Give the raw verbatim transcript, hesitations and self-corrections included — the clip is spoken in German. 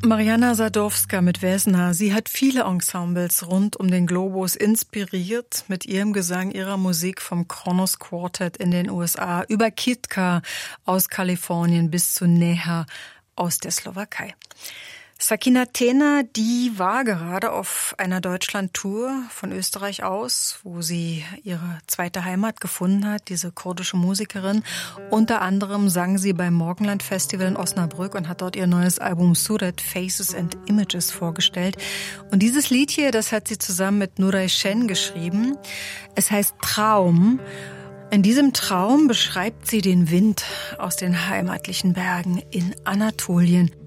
Mariana Sadowska mit Vesna. Sie hat viele Ensembles rund um den Globus inspiriert mit ihrem Gesang, ihrer Musik vom Kronos Quartet in den U S A über Kitka aus Kalifornien bis zu Neha aus der Slowakei. Sakina Tena, die war gerade auf einer Deutschland-Tour von Österreich aus, wo sie ihre zweite Heimat gefunden hat, diese kurdische Musikerin. Unter anderem sang sie beim Morgenland Festival in Osnabrück und hat dort ihr neues Album Surat Faces and Images vorgestellt. Und dieses Lied hier, das hat sie zusammen mit Nuray Şen geschrieben. Es heißt Traum. In diesem Traum beschreibt sie den Wind aus den heimatlichen Bergen in Anatolien.